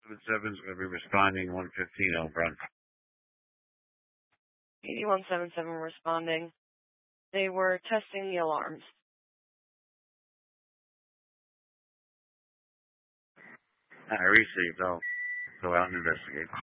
8177 is going to be responding 115 Elbron. 8177 responding. They were testing the alarms. I received. I'll go out and investigate.